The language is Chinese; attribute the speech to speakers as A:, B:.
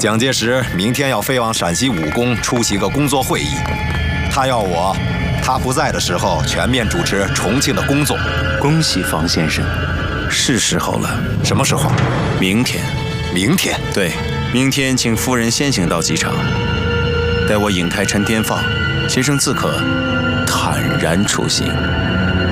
A: 蒋介石明天要飞往陕西武功出席个工作会议，他要他不在的时候全面主持重庆的工作。
B: 恭喜房先生，是时候了。
A: 什么时候？
B: 明天。
A: 明天？
B: 对，明天请夫人先行到机场，待我引开陈天放先生自可坦然出行。